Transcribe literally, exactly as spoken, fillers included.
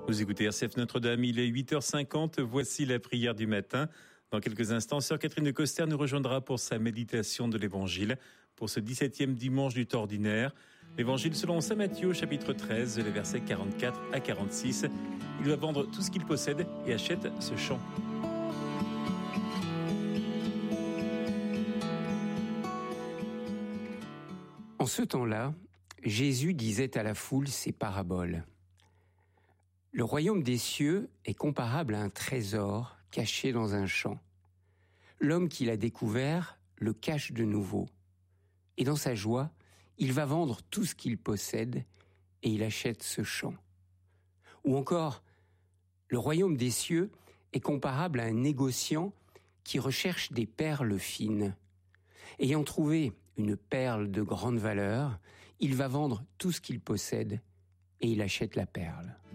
Vous écoutez R C F Notre-Dame, il est huit heures cinquante, voici la prière du matin. Dans quelques instants, sœur Catherine de Coster nous rejoindra pour sa méditation de l'Évangile, pour ce dix-septième dimanche du temps ordinaire. L'Évangile selon saint Matthieu, chapitre treize, les versets quarante-quatre à quarante-six. Il doit vendre tout ce qu'il possède et achète ce champ. En ce temps-là, Jésus disait à la foule ces paraboles. Le royaume des cieux est comparable à un trésor caché dans un champ. L'homme qui l'a découvert le cache de nouveau. Et dans sa joie, il va vendre tout ce qu'il possède et il achète ce champ. Ou encore, le royaume des cieux est comparable à un négociant qui recherche des perles fines. Ayant trouvé une perle de grande valeur, il va vendre tout ce qu'il possède et il achète la perle.